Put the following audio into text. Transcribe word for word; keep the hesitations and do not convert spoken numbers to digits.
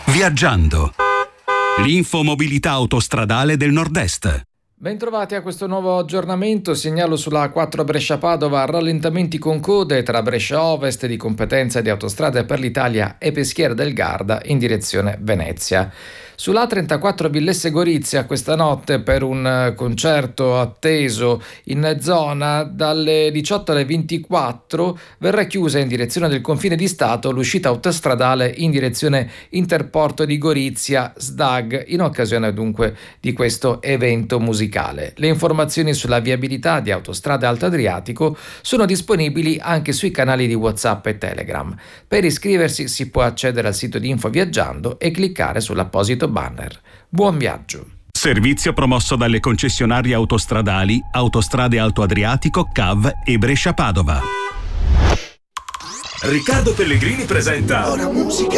Viaggiando. L'info mobilità autostradale del Nord-Est. Bentrovati a questo nuovo aggiornamento. Segnalo sulla A quattro Brescia-Padova rallentamenti con code tra Brescia Ovest di competenza di Autostrade per l'Italia e Peschiera del Garda in direzione Venezia. Sulla A trentaquattro Villesse-Gorizia questa notte per un concerto atteso in zona dalle diciotto alle ventiquattro verrà chiusa in direzione del confine di Stato l'uscita autostradale in direzione Interporto di Gorizia S D A G in occasione dunque di questo evento musicale. Le informazioni sulla viabilità di Autostrade Alto Adriatico sono disponibili anche sui canali di WhatsApp e Telegram. Per iscriversi si può accedere al sito di Info Viaggiando e cliccare sull'apposito banner. Buon viaggio! Servizio promosso dalle concessionarie autostradali Autostrade Alto Adriatico, C A V e Brescia Padova. Riccardo Pellegrini presenta Buona musica.